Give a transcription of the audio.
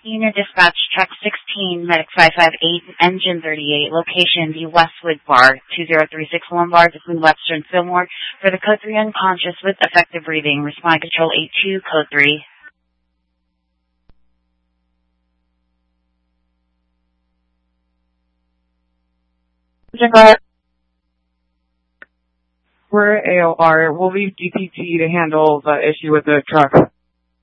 Unit Dispatch, Truck 16, Medic 558, Engine 38, location the Westwood Bar, 2036 Lombard between Webster and Fillmore, for the Code 3 unconscious with effective breathing. Respond Control 82, Code 3. We're AOR. We'll leave DPT to handle the issue with the truck.